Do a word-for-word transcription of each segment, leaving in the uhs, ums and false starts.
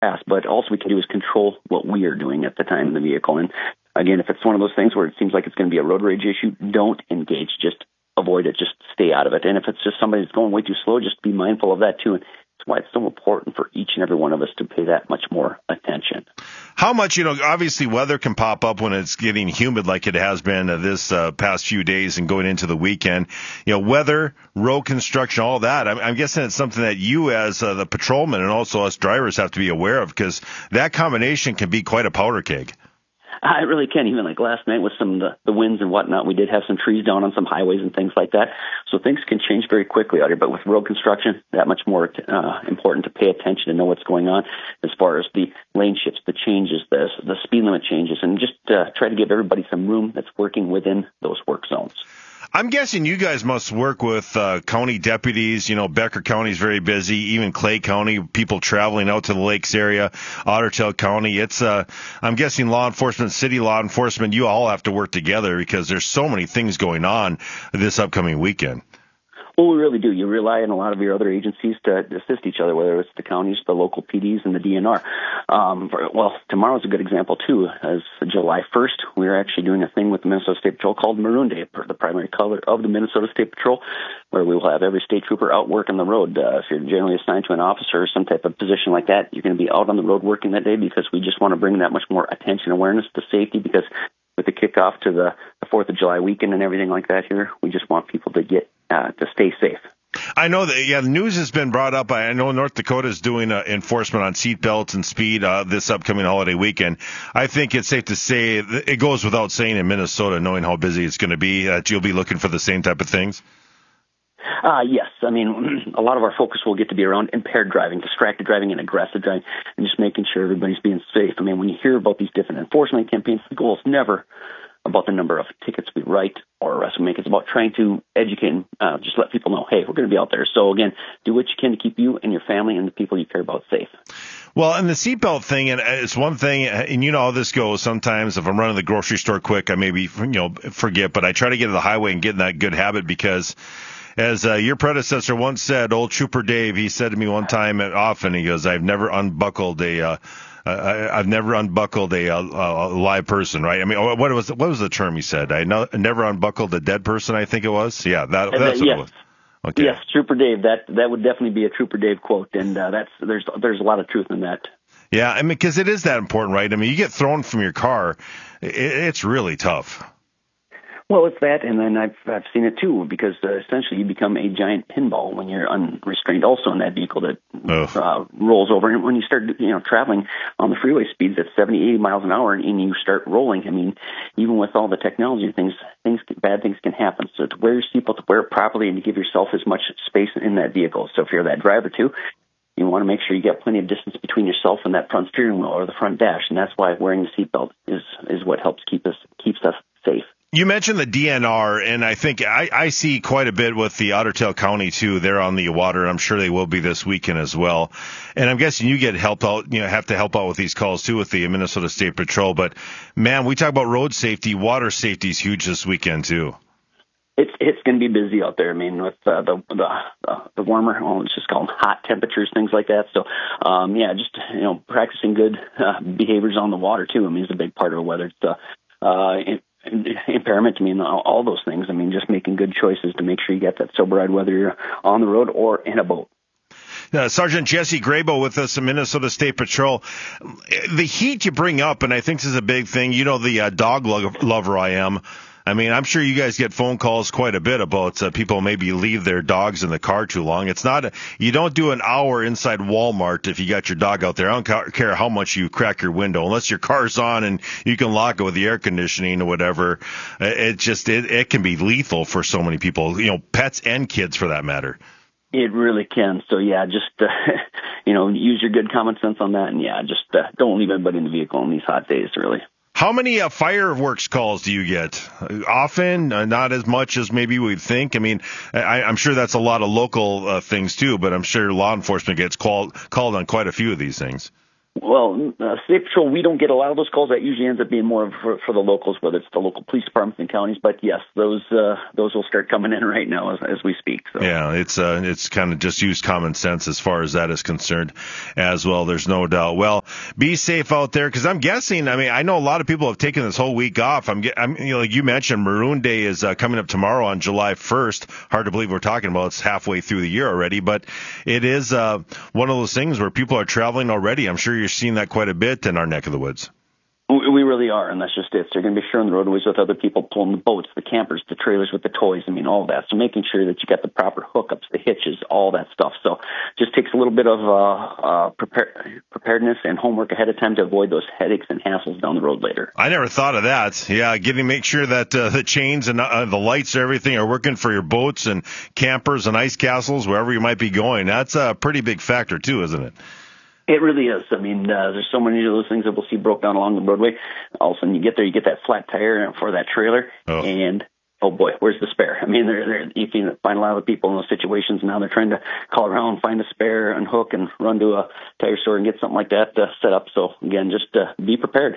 fast, but also we can do is control what we are doing at the time in the vehicle. And again, if it's one of those things where it seems like it's going to be a road rage issue, don't engage. Just avoid it. Just stay out of it. And if it's just somebody that's going way too slow, just be mindful of that too. And that's why it's so important for each and every one of us to pay that much more attention. How much, you know, obviously weather can pop up when it's getting humid like it has been uh, this uh, past few days and going into the weekend. You know, weather, road construction, all that. I'm, I'm guessing it's something that you as uh, the patrolman and also us drivers have to be aware of, because that combination can be quite a powder keg. I really can. Even like last night with some of the, the winds and whatnot, we did have some trees down on some highways and things like that. So things can change very quickly out here. But with road construction, that much more uh, important to pay attention to know what's going on as far as the lane shifts, the changes, the, the speed limit changes, and just uh, try to give everybody some room that's working within those work zones. I'm guessing you guys must work with uh, county deputies. You know, Becker County is very busy, even Clay County, people traveling out to the lakes area, Otter Tail County. It's, uh, I'm guessing law enforcement, city law enforcement, you all have to work together because there's so many things going on this upcoming weekend. Well, we really do. You rely on a lot of your other agencies to assist each other, whether it's the counties, the local P Ds, and the D N R. Um, for, well, tomorrow's a good example, too. As July first, we're actually doing a thing with the Minnesota State Patrol called Maroon Day, the primary color of the Minnesota State Patrol, where we will have every state trooper out working the road. Uh, if you're generally assigned to an officer or some type of position like that, you're going to be out on the road working that day, because we just want to bring that much more attention, awareness to safety, because with the kickoff to the, the fourth of July weekend and everything like that here, we just want people to get uh, to stay safe. I know that, yeah, the news has been brought up. I know North Dakota is doing uh, enforcement on seat belts and speed uh, this upcoming holiday weekend. I think it's safe to say, it goes without saying in Minnesota, knowing how busy it's going to be, that you'll be looking for the same type of things. Uh, yes. I mean, a lot of our focus will get to be around impaired driving, distracted driving, and aggressive driving, and just making sure everybody's being safe. I mean, when you hear about these different enforcement campaigns, the goal is never about the number of tickets we write or arrests we make. It's about trying to educate and uh, just let people know, hey, we're going to be out there. So, again, do what you can to keep you and your family and the people you care about safe. Well, and the seatbelt thing, and it's one thing, and you know how this goes. Sometimes if I'm running the grocery store quick, I maybe, you know, forget, but I try to get to the highway and get in that good habit, because as uh, your predecessor once said, old Trooper Dave, he said to me one time often, he goes, I've never unbuckled a, uh, I, I've never unbuckled a, a, a live person, right? I mean, what was what was the term he said? I no, never unbuckled a dead person, I think it was. Yeah, that, that's uh, what yes. it was. Okay. Yes, Trooper Dave. That that would definitely be a Trooper Dave quote, and uh, that's there's there's a lot of truth in that. Yeah, I mean, because it is that important, right? I mean, you get thrown from your car, it, it's really tough. Well, it's that, and then I've I've seen it too, because uh, essentially you become a giant pinball when you're unrestrained, also in that vehicle that uh, rolls over. And when you start, you know, traveling on the freeway speeds at seventy, eighty miles an hour, and, and you start rolling, I mean, even with all the technology and things, things bad things can happen. So to wear your seatbelt, to wear it properly, and to give yourself as much space in that vehicle. So if you're that driver too, you want to make sure you get plenty of distance between yourself and that front steering wheel or the front dash, and that's why wearing the seatbelt is is what helps keep us keeps us safe. You mentioned the D N R, and I think I, I see quite a bit with the Otter Tail County too. They're on the water, and I'm sure they will be this weekend as well. And I'm guessing you get helped out, you know, have to help out with these calls too with the Minnesota State Patrol. But man, we talk about road safety, water safety is huge this weekend too. It's it's going to be busy out there. I mean, with uh, the the uh, the warmer, well, it's just called hot temperatures, things like that. So, um, yeah, just you know, practicing good uh, behaviors on the water too. I mean, is a big part of it. Whether it's uh, uh, it, impairment, I mean, all, all those things. I mean, just making good choices to make sure you get that sober ride, whether you're on the road or in a boat. Uh, Sergeant Jesse Graybo with us in Minnesota State Patrol. The heat you bring up, and I think this is a big thing. You know, the uh, dog lo- lover I am. I mean, I'm sure you guys get phone calls quite a bit about uh, people maybe leave their dogs in the car too long. It's not a, you don't do an hour inside Walmart if you got your dog out there. I don't ca- care how much you crack your window, unless your car's on and you can lock it with the air conditioning or whatever. It just it, it can be lethal for so many people, you know, pets and kids for that matter. It really can. So yeah, just uh, you know, use your good common sense on that, and yeah, just uh, don't leave anybody in the vehicle in these hot days, really. How many uh, fireworks calls do you get? Often, uh, not as much as maybe we'd think. I mean, I, I'm sure that's a lot of local uh, things too, but I'm sure law enforcement gets called called on quite a few of these things. Well, uh, State Patrol, we don't get a lot of those calls. That usually ends up being more for, for the locals, whether it's the local police departments and counties. But yes, those uh, those will start coming in right now as, as we speak. So. Yeah, it's uh, it's kind of just use common sense as far as that is concerned as well. There's no doubt. Well, be safe out there, because I'm guessing. I mean, I know a lot of people have taken this whole week off. I'm, I'm you know, like you mentioned, Maroon Day is uh, coming up tomorrow on July first. Hard to believe we're talking about it's halfway through the year already, but it is uh, one of those things where people are traveling already. I'm sure you're seeing that quite a bit in our neck of the woods. We really are, and that's just it. So they're going to be sharing the roadways with other people, pulling the boats, the campers, the trailers with the toys. I mean, all of that. So making sure that you got the proper hookups, the hitches, all that stuff. So just takes a little bit of uh, uh, prepare, preparedness and homework ahead of time to avoid those headaches and hassles down the road later. I never thought of that. Yeah, getting make sure that uh, the chains and uh, the lights, everything are working for your boats and campers and ice castles, wherever you might be going. That's a pretty big factor too, isn't it? It really is. I mean, uh, there's so many of those things that we'll see broke down along the roadway. All of a sudden, you get there, you get that flat tire for that trailer, oh. and oh boy, where's the spare? I mean, they're, they're, you can find a lot of people in those situations now. They're trying to call around, find a spare, unhook, and run to a tire store and get something like that uh, set up. So again, just uh, be prepared.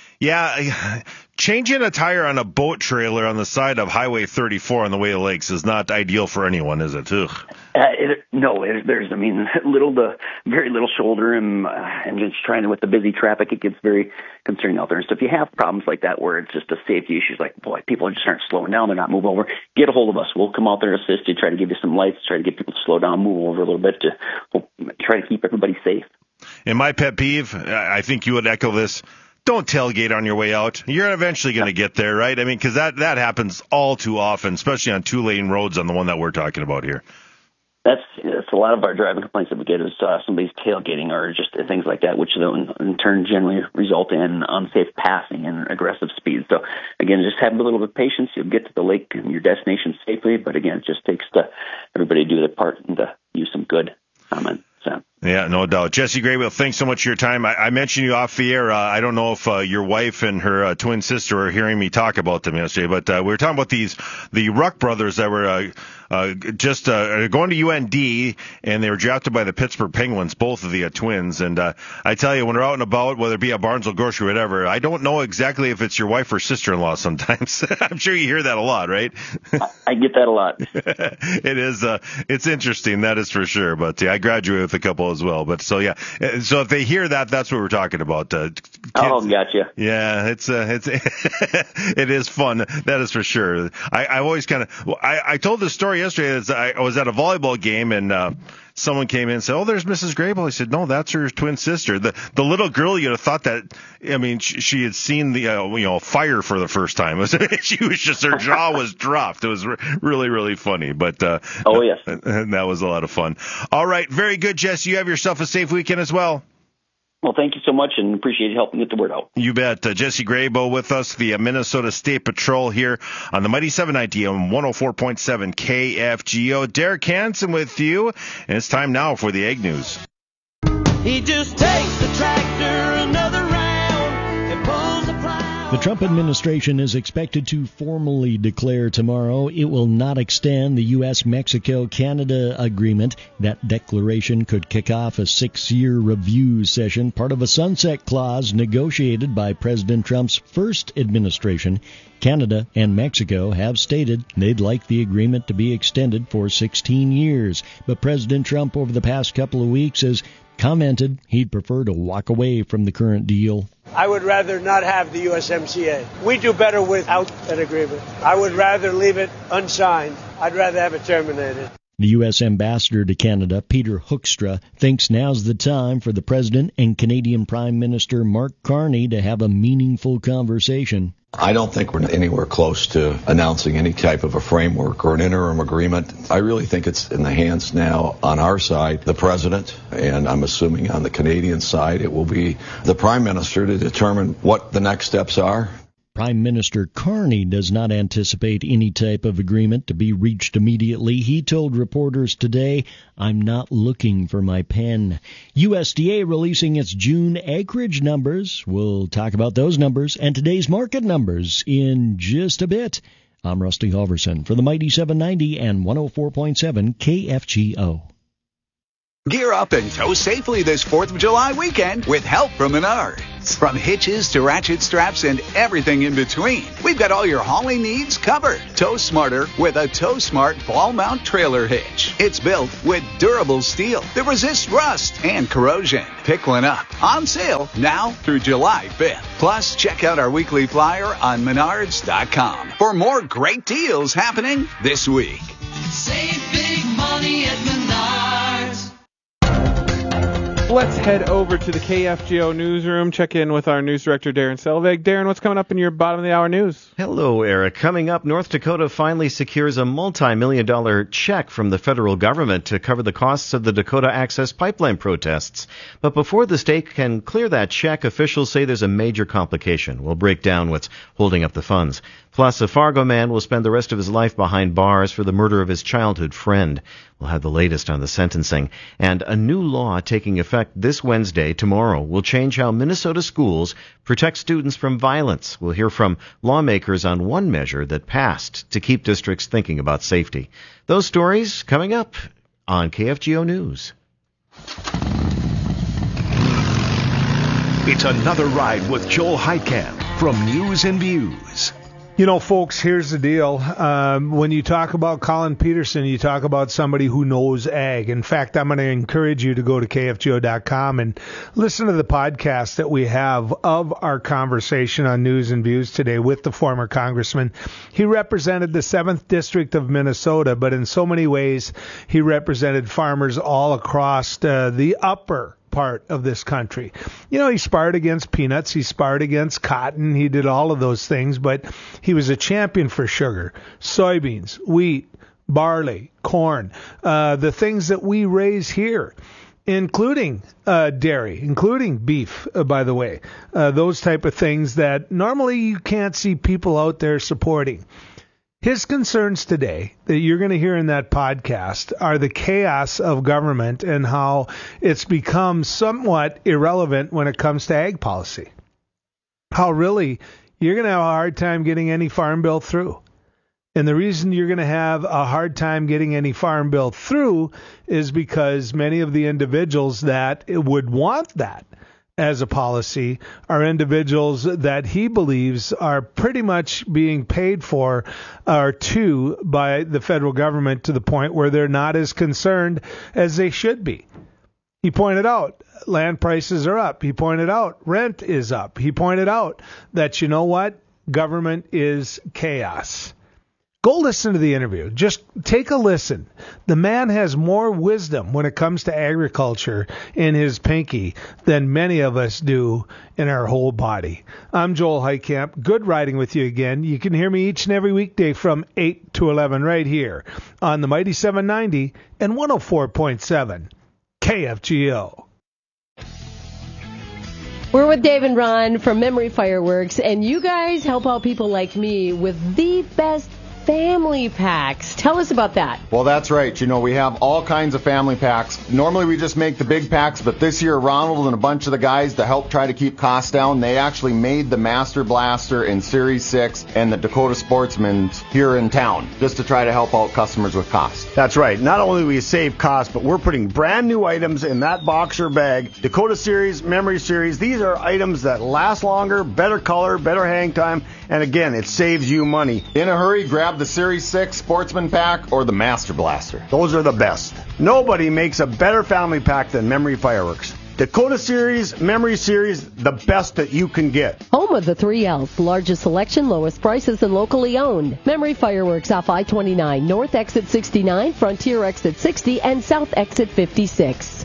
Yeah, changing a tire on a boat trailer on the side of Highway thirty-four on the way to Lakes is not ideal for anyone, is it? Ugh. Uh, it, no, it, there's, I mean, little to very little shoulder, and, uh, and just trying to, with the busy traffic, it gets very concerning out there. And so if you have problems like that where it's just a safety issue, like, boy, people just aren't slowing down, they're not moving over, get a hold of us. We'll come out there and assist you, try to give you some lights, try to get people to slow down, move over a little bit to hope, try to keep everybody safe. And my pet peeve, I think you would echo this, don't tailgate on your way out. You're eventually going to get there, right? I mean, because that, that happens all too often, especially on two-lane roads on the one that we're talking about here. That's, that's a lot of our driving complaints that we get is uh, somebody's tailgating or just things like that, which in, in turn generally result in unsafe passing and aggressive speed. So, again, just have a little bit of patience. You'll get to the lake and your destination safely, but, again, it just takes to everybody to do their part and to use some good common sense. Yeah, no doubt. Jesse Graybill, thanks so much for your time. I, I mentioned you off the air. Uh, I don't know if uh, your wife and her uh, twin sister are hearing me talk about them yesterday, but uh, we were talking about these the Ruck brothers that were uh, uh, just uh, going to U N D, and they were drafted by the Pittsburgh Penguins, both of the uh, twins. And uh, I tell you, when we're out and about, whether it be at Barnesville Grocery or whatever, I don't know exactly if it's your wife or sister-in-law sometimes. I'm sure you hear that a lot, right? I get that a lot. It is. Uh, it's interesting, that is for sure. But yeah, I graduated with a couple as well. But so yeah, so if they hear that, that's what we're talking about. Uh, kids, oh, gotcha. Yeah, it's uh, it's it is fun. That is for sure. I, I always kind of I, I told this story yesterday. As I was at a volleyball game and uh, someone came in and said, "Oh, there's Missus Graybill." I said, "No, that's her twin sister." The the little girl, you'd have thought that. I mean, she, she had seen the uh, you know fire for the first time. She was just her jaw was dropped. It was re- really really funny. But uh, oh yes, and that was a lot of fun. All right, very good, Jess. You have yourself a safe weekend as well. Well, thank you so much, and appreciate you helping get the word out. You bet. Uh, Jesse Graybill with us, the uh, Minnesota State Patrol here on the Mighty seven ninety and one oh four point seven K F G O. Derek Hansen with you, and it's time now for the Ag News. He just takes the tractor another round and pulls the plow. The Trump administration is expected to formally declare tomorrow it will not extend the U S Mexico Canada agreement. That declaration could kick off a six-year review session, part of a sunset clause negotiated by President Trump's first administration. Canada and Mexico have stated they'd like the agreement to be extended for sixteen years, but President Trump over the past couple of weeks has commented he'd prefer to walk away from the current deal. I would rather not have the U S M C A. We do better without an agreement. I would rather leave it unsigned. I'd rather have it terminated. The U S ambassador to Canada, Peter Hoekstra, thinks now's the time for the president and Canadian Prime Minister Mark Carney to have a meaningful conversation. I don't think we're anywhere close to announcing any type of a framework or an interim agreement. I really think it's in the hands now on our side, the president, and I'm assuming on the Canadian side it will be the Prime Minister to determine what the next steps are. Prime Minister Carney does not anticipate any type of agreement to be reached immediately. He told reporters today, "I'm not looking for my pen." U S D A releasing its June acreage numbers. We'll talk about those numbers and today's market numbers in just a bit. I'm Rusty Halverson for the Mighty seven ninety and one oh four point seven K F G O. Gear up and tow safely this fourth of July weekend with help from Menards. From hitches to ratchet straps and everything in between, we've got all your hauling needs covered. Tow smarter with a Tow Smart ball mount trailer hitch. It's built with durable steel that resists rust and corrosion. Pick one up. On sale now through July fifth. Plus, check out our weekly flyer on menards dot com for more great deals happening this week. Save big money at Menards. Let's head over to the K F G O newsroom, check in with our news director, Darren Selvig. Darren, what's coming up in your bottom of the hour news? Hello, Eric. Coming up, North Dakota finally secures a multi-million dollar check from the federal government to cover the costs of the Dakota Access Pipeline protests. But before the state can clear that check, officials say there's a major complication. We'll break down what's holding up the funds. Plus, a Fargo man will spend the rest of his life behind bars for the murder of his childhood friend. We'll have the latest on the sentencing. And a new law taking effect this Wednesday, tomorrow, will change how Minnesota schools protect students from violence. We'll hear from lawmakers on one measure that passed to keep districts thinking about safety. Those stories coming up on K F G O News. It's another ride with Joel Heitkamp from News and Views. You know, folks, here's the deal. Um, when you talk about Colin Peterson, you talk about somebody who knows ag. In fact, I'm going to encourage you to go to K F G O dot com and listen to the podcast that we have of our conversation on News and Views today with the former congressman. He represented the seventh District of Minnesota, but in so many ways, he represented farmers all across uh, the upper part of this country. You know, he sparred against peanuts, he sparred against cotton, he did all of those things, but he was a champion for sugar, soybeans, wheat, barley, corn, uh, the things that we raise here, including uh, dairy, including beef, uh, by the way, uh, those type of things that normally you can't see people out there supporting. His concerns today that you're going to hear in that podcast are the chaos of government and how it's become somewhat irrelevant when it comes to ag policy. How really you're going to have a hard time getting any farm bill through. And the reason you're going to have a hard time getting any farm bill through is because many of the individuals that would want that as a policy are individuals that he believes are pretty much being paid for or to by the federal government to the point where they're not as concerned as they should be. He pointed out land prices are up. He pointed out rent is up. He pointed out that, you know what? Government is chaos. Go listen to the interview. Just take a listen. The man has more wisdom when it comes to agriculture in his pinky than many of us do in our whole body. I'm Joel Heitkamp. Good riding with you again. You can hear me each and every weekday from eight to eleven right here on the Mighty seven ninety and one oh four point seven K F G O. We're with Dave and Ron from Memory Fireworks, and you guys help out people like me with the best family packs. Tell us about that. Well, that's right. You know, we have all kinds of family packs. Normally we just make the big packs, but this year Ronald and a bunch of the guys to help try to keep costs down, they actually made the Master Blaster in Series six and the Dakota Sportsman here in town just to try to help out customers with cost. That's right. Not only do we save costs, but we're putting brand new items in that boxer bag. Dakota Series, Memory Series, these are items that last longer, better color, better hang time, and again, it saves you money. In a hurry, grab the Series six Sportsman Pack or the Master Blaster. Those are the best. Nobody makes a better family pack than Memory Fireworks. Dakota Series, Memory Series, the best that you can get. Home of the three L's, largest selection, lowest prices, and locally owned. Memory Fireworks off I twenty-nine, North Exit sixty-nine, Frontier Exit sixty, and South Exit fifty-six.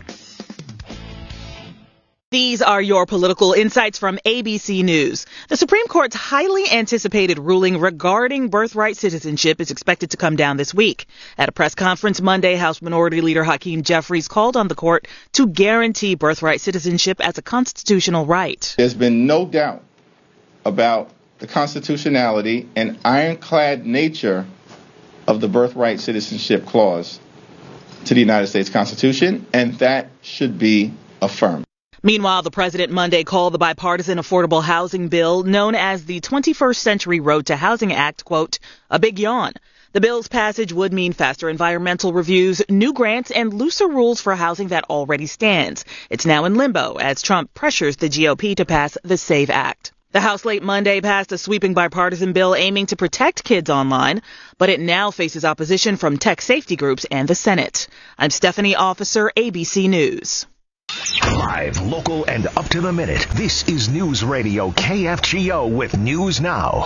These are your political insights from A B C News. The Supreme Court's highly anticipated ruling regarding birthright citizenship is expected to come down this week. At a press conference Monday, House Minority Leader Hakeem Jeffries called on the court to guarantee birthright citizenship as a constitutional right. There's been no doubt about the constitutionality and ironclad nature of the birthright citizenship clause to the United States Constitution, and that should be affirmed. Meanwhile, the president Monday called the bipartisan affordable housing bill known as the twenty-first Century Road to Housing Act, quote, a big yawn. The bill's passage would mean faster environmental reviews, new grants, and looser rules for housing that already stands. It's now in limbo as Trump pressures the G O P to pass the SAVE Act. The House late Monday passed a sweeping bipartisan bill aiming to protect kids online, but it now faces opposition from tech safety groups and the Senate. I'm Stephanie Officer, A B C News. Live, local, and up to the minute. This is News Radio K F G O with News Now.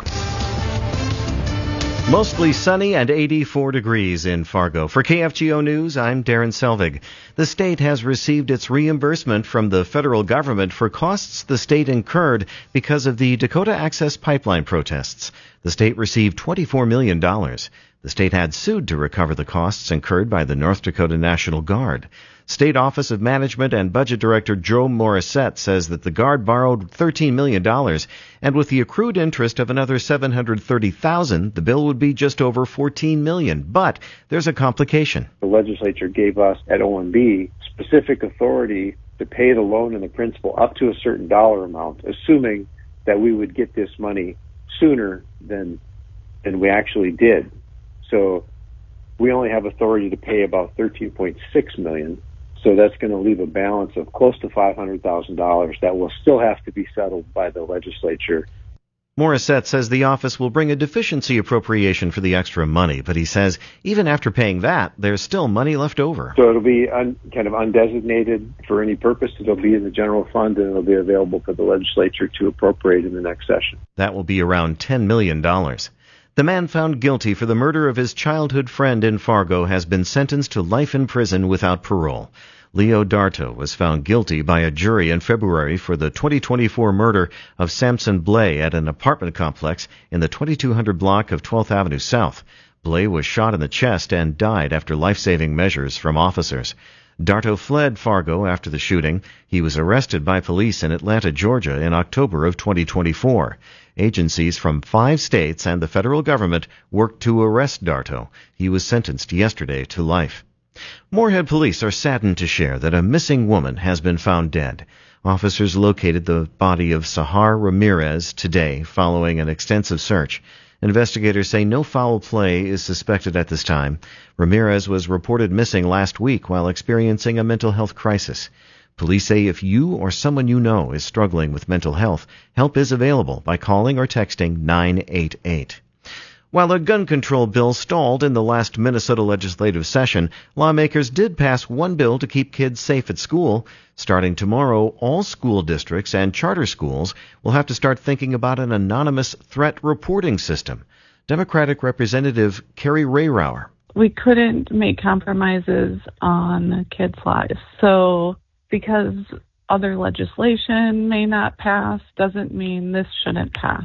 Mostly sunny and eighty-four degrees in Fargo. For K F G O News, I'm Darren Selvig. The state has received its reimbursement from the federal government for costs the state incurred because of the Dakota Access Pipeline protests. The state received twenty-four million dollars. The state had sued to recover the costs incurred by the North Dakota National Guard. State Office of Management and Budget Director Joe Morissette says that the Guard borrowed thirteen million dollars, and with the accrued interest of another seven hundred thirty thousand dollars, the bill would be just over fourteen million dollars. But there's a complication. The legislature gave us at O M B specific authority to pay the loan and the principal up to a certain dollar amount, assuming that we would get this money sooner than than we actually did. So we only have authority to pay about thirteen point six million dollars. So that's going to leave a balance of close to five hundred thousand dollars that will still have to be settled by the legislature. Morissette says the office will bring a deficiency appropriation for the extra money, but he says even after paying that, there's still money left over. So it'll be un, kind of undesignated for any purpose. It'll be in the general fund, and it'll be available for the legislature to appropriate in the next session. That will be around ten million dollars. The man found guilty for the murder of his childhood friend in Fargo has been sentenced to life in prison without parole. Leo Darto was found guilty by a jury in February for the twenty twenty-four murder of Samson Blay at an apartment complex in the twenty-two hundred block of twelfth Avenue South. Blay was shot in the chest and died after life-saving measures from officers. Darto fled Fargo after the shooting. He was arrested by police in Atlanta, Georgia in October of twenty twenty-four. Agencies from five states and the federal government worked to arrest Darto. He was sentenced yesterday to life. Moorhead police are saddened to share that a missing woman has been found dead. Officers located the body of Sahar Ramirez today following an extensive search. Investigators say no foul play is suspected at this time. Ramirez was reported missing last week while experiencing a mental health crisis. Police say if you or someone you know is struggling with mental health, help is available by calling or texting nine eight eight. While a gun control bill stalled in the last Minnesota legislative session, lawmakers did pass one bill to keep kids safe at school. Starting tomorrow, all school districts and charter schools will have to start thinking about an anonymous threat reporting system. Democratic Representative Carrie Rayrauer. We couldn't make compromises on kids' lives. So because other legislation may not pass doesn't mean this shouldn't pass.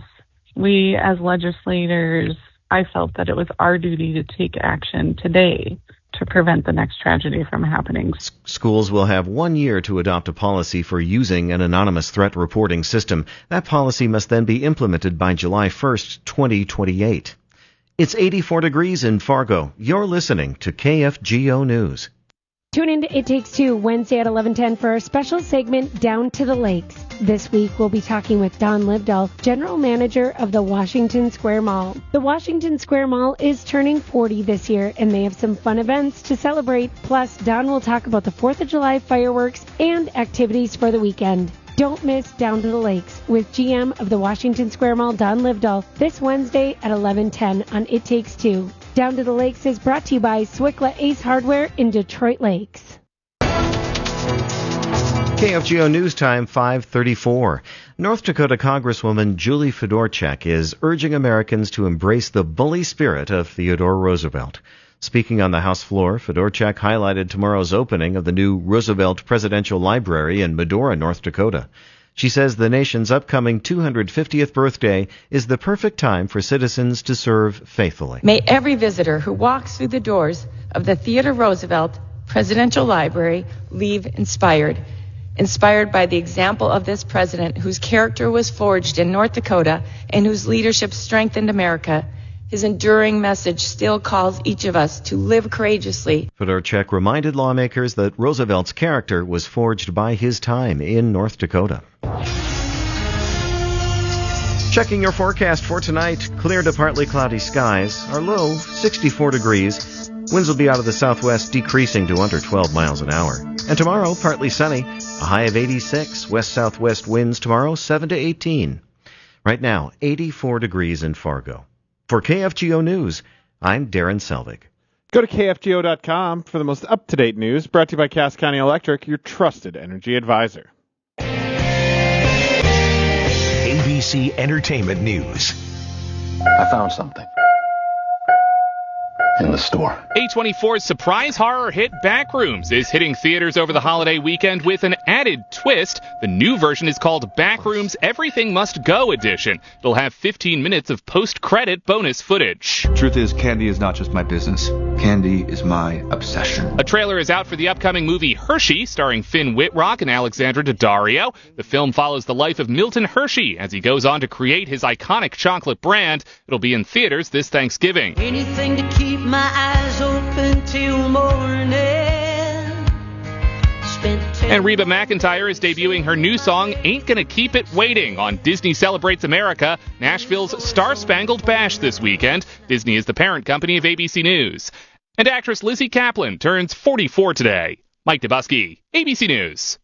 We as legislators, I felt that it was our duty to take action today to prevent the next tragedy from happening. Schools will have one year to adopt a policy for using an anonymous threat reporting system. That policy must then be implemented by July first, twenty twenty-eight. It's eighty-four degrees in Fargo. You're listening to K F G O News. Tune in to It Takes Two Wednesday at eleven ten for our special segment Down to the Lakes. This week we'll be talking with Don Livdahl, General Manager of the Washington Square Mall. The Washington Square Mall is turning forty this year, and they have some fun events to celebrate. Plus, Don will talk about the fourth of July fireworks and activities for the weekend. Don't miss Down to the Lakes with G M of the Washington Square Mall, Don Livdahl, this Wednesday at eleven ten on It Takes Two. Down to the Lakes is brought to you by Swickla Ace Hardware in Detroit Lakes. K F G O News Time, five thirty-four. North Dakota Congresswoman Julie Fedorchak is urging Americans to embrace the bully spirit of Theodore Roosevelt. Speaking on the House floor, Fedorchak highlighted tomorrow's opening of the new Roosevelt Presidential Library in Medora, North Dakota. She says the nation's upcoming two hundred fiftieth birthday is the perfect time for citizens to serve faithfully. May every visitor who walks through the doors of the Theodore Roosevelt Presidential Library leave inspired. Inspired by the example of this president whose character was forged in North Dakota and whose leadership strengthened America. His enduring message still calls each of us to live courageously. Fedorchak reminded lawmakers that Roosevelt's character was forged by his time in North Dakota. Checking your forecast for tonight, clear to partly cloudy skies. Our low, sixty-four degrees. Winds will be out of the southwest, decreasing to under twelve miles an hour. And tomorrow, partly sunny, a high of eighty-six. West-southwest winds tomorrow, seven to eighteen. Right now, eighty-four degrees in Fargo. For K F G O News, I'm Darren Selvig. Go to K F G O dot com for the most up-to-date news, brought to you by Cass County Electric, your trusted energy advisor. A B C Entertainment News. I found something in the store. A twenty-four's surprise horror hit Backrooms is hitting theaters over the holiday weekend with an added twist. The new version is called Backrooms Everything Must Go Edition. It'll have fifteen minutes of post-credit bonus footage. Truth is, candy is not just my business. Candy is my obsession. A trailer is out for the upcoming movie Hershey, starring Finn Wittrock and Alexandra Daddario. The film follows the life of Milton Hershey as he goes on to create his iconic chocolate brand. It'll be in theaters this Thanksgiving. Anything to keep my eyes open till morning. And Reba McEntire is debuting her new song, Ain't Gonna Keep It Waiting, on Disney Celebrates America, Nashville's Star-Spangled Bash this weekend. Disney is the parent company of A B C News. And actress Lizzie Kaplan turns forty-four today. Mike Dubusky, A B C News.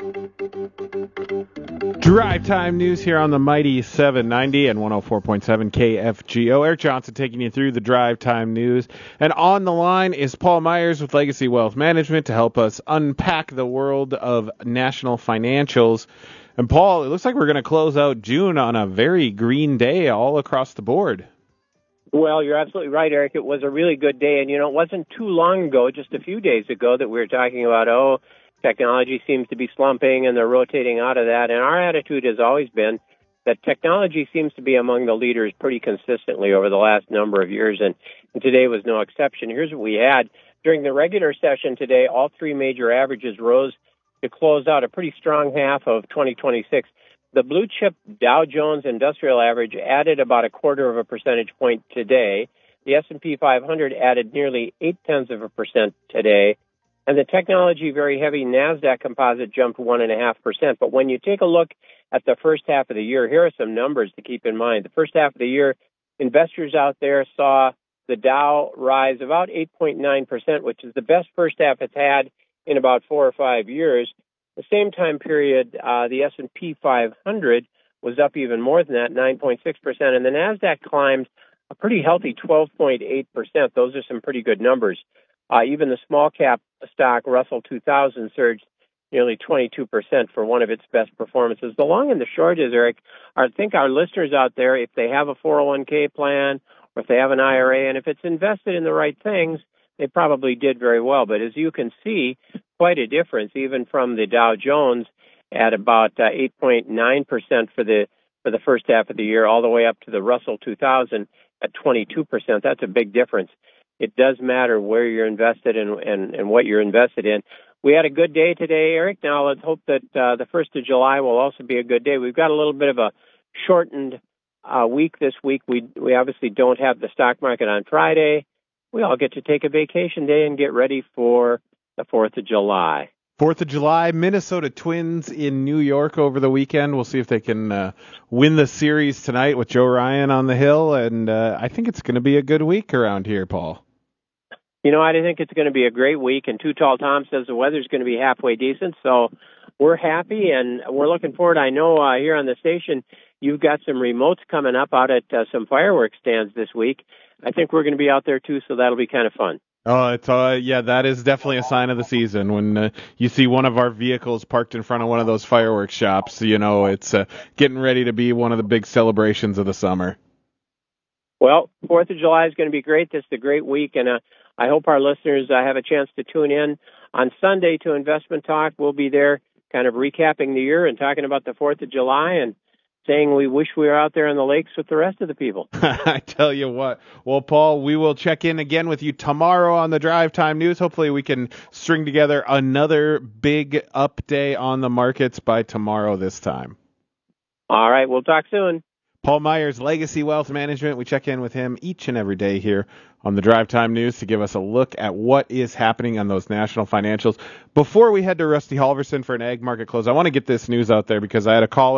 Drive time news here on the mighty seven ninety and one oh four point seven K F G O. Eric Johnson taking you through the drive time news. And on the line is Paul Myers with Legacy Wealth Management to help us unpack the world of national financials. And Paul, it looks like we're going to close out June on a very green day all across the board. Well, you're absolutely right, Eric. It was a really good day. And, you know, it wasn't too long ago, just a few days ago, that we were talking about, oh, technology seems to be slumping and they're rotating out of that. And our attitude has always been that technology seems to be among the leaders pretty consistently over the last number of years. And, and today was no exception. Here's what we had. During the regular session today, all three major averages rose to close out a pretty strong half of twenty twenty-six. The blue chip Dow Jones Industrial Average added about a quarter of a percentage point today. The S and P five hundred added nearly eight tenths of a percent today. And the technology very heavy NASDAQ composite jumped one and a half percent. But when you take a look at the first half of the year, here are some numbers to keep in mind. The first half of the year, investors out there saw the Dow rise about eight point nine percent, which is the best first half it's had in about four or five years. The same time period, uh, the S and P five hundred was up even more than that, nine point six percent, and the NASDAQ climbed a pretty healthy twelve point eight percent. Those are some pretty good numbers. Uh, even the small cap stock, Russell two thousand, surged nearly twenty-two percent for one of its best performances. The long and the short is, Eric, I think our listeners out there, if they have a four oh one k plan or if they have an I R A, and if it's invested in the right things, they probably did very well. But as you can see, quite a difference, even from the Dow Jones at about uh, eight point nine percent for the for the first half of the year, all the way up to the Russell two thousand at twenty-two percent. That's a big difference. It does matter where you're invested and, and, and what you're invested in. We had a good day today, Eric. Now let's hope that uh, the first of July will also be a good day. We've got a little bit of a shortened uh, week this week. We we obviously don't have the stock market on Friday. We all get to take a vacation day and get ready for the fourth of July. fourth of July, Minnesota Twins in New York over the weekend. We'll see if they can uh, win the series tonight with Joe Ryan on the hill. And uh, I think it's going to be a good week around here, Paul. You know, I think it's going to be a great week, and Too Tall Tom says the weather's going to be halfway decent, so we're happy, and we're looking forward. I know uh, here on the station you've got some remotes coming up out at uh, some fireworks stands this week. I think we're going to be out there, too, so that'll be kind of fun. Oh, it's uh, yeah, that is definitely a sign of the season. When uh, you see one of our vehicles parked in front of one of those fireworks shops, you know, it's uh, getting ready to be one of the big celebrations of the summer. Well, fourth of July is going to be great. This is a great week, and uh, I hope our listeners uh, have a chance to tune in on Sunday to Investment Talk. We'll be there kind of recapping the year and talking about the fourth of July and saying we wish we were out there on the lakes with the rest of the people. I tell you what. Well, Paul, we will check in again with you tomorrow on the Drive Time News. Hopefully we can string together another big up day on the markets by tomorrow this time. All right. We'll talk soon. Paul Myers, Legacy Wealth Management. We check in with him each and every day here on the Drive Time News to give us a look at what is happening on those national financials. Before we head to Rusty Halverson for an ag market close, I want to get this news out there because I had a caller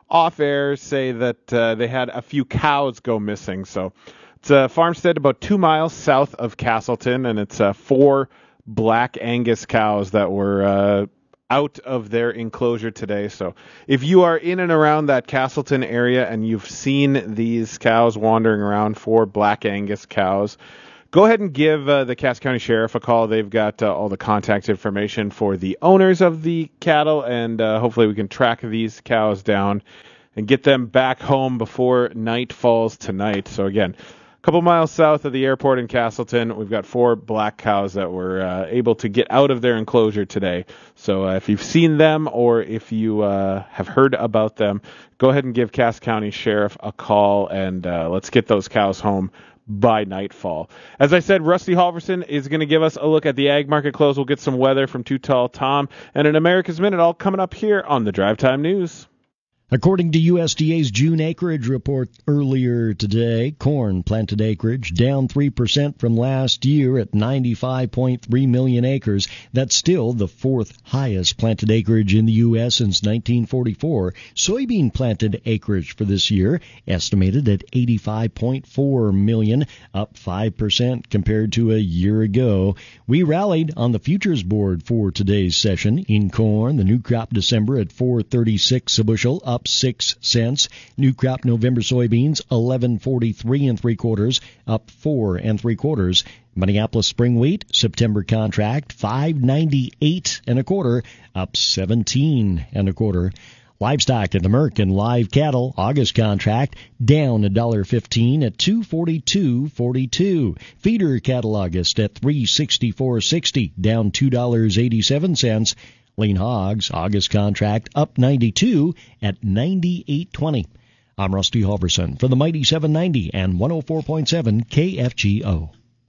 off air say that uh, they had a few cows go missing. So it's a farmstead about two miles south of Castleton, and it's uh, four Black Angus cows that were uh, out of their enclosure today. So if you are in and around that Castleton area and you've seen these cows wandering around, four Black Angus cows, go ahead and give uh, the Cass County Sheriff a call. They've got uh, all the contact information for the owners of the cattle, and uh, hopefully we can track these cows down and get them back home before night falls tonight. So again, a couple miles south of the airport in Castleton, we've got four black cows that were uh, able to get out of their enclosure today. So uh, if you've seen them or if you uh, have heard about them, go ahead and give Cass County Sheriff a call, and uh, let's get those cows home by nightfall. As I said, Rusty Halverson is going to give us a look at the ag market close. We'll get some weather from Too Tall Tom and an America's Minute all coming up here on the Drive Time News. According to U S D A's June acreage report earlier today, corn planted acreage down three percent from last year at ninety-five point three million acres. That's still the fourth highest planted acreage in the U S since nineteen forty-four. Soybean planted acreage for this year estimated at eighty-five point four million, up five percent compared to a year ago. We rallied on the futures board for today's session. In corn, the new crop December at four thirty-six a bushel, up six cents. New crop November soybeans eleven forty-three and three quarters, up four and three quarters. Minneapolis spring wheat September contract five ninety-eight and a quarter, up seventeen and a quarter. Livestock at the American live cattle August contract down a dollar fifteen at two forty-two forty-two. Feeder cattle August at three sixty-four sixty, down two dollars eighty-seven cents. Lean hogs, August contract up ninety-two at ninety-eight twenty. I'm Rusty Halverson for the Mighty seven ninety and one oh four point seven K F G O.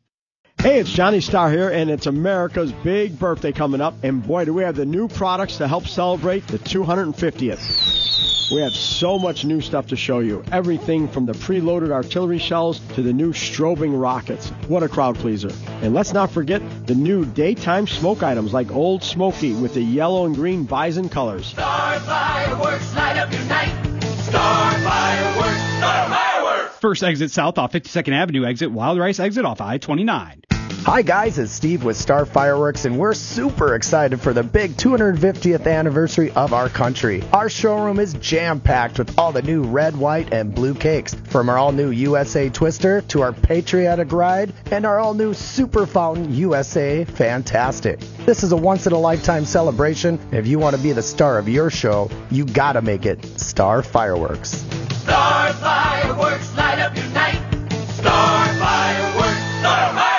Hey, it's Johnny Starr here, and it's America's big birthday coming up, and boy, do we have the new products to help celebrate the two hundred fiftieth. We have so much new stuff to show you. Everything from the preloaded artillery shells to the new strobing rockets. What a crowd pleaser. And let's not forget the new daytime smoke items like Old Smoky with the yellow and green bison colors. Star Fireworks, light up your night. Star Fireworks, Star Fireworks. First exit south off fifty-second Avenue exit, Wild Rice exit off I twenty-nine. Hi guys, it's Steve with Star Fireworks, and we're super excited for the big two hundred fiftieth anniversary of our country. Our showroom is jam-packed with all the new red, white, and blue cakes, from our all-new U S A Twister to our Patriotic Ride and our all-new Super Fountain U S A Fantastic. This is a once-in-a-lifetime celebration. If you want to be the star of your show, you gotta make it Star Fireworks. Star Fireworks, light up your night. Star Fireworks, Star Fireworks.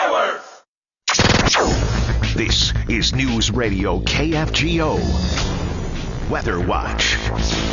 This is News Radio K F G O. Weather Watch.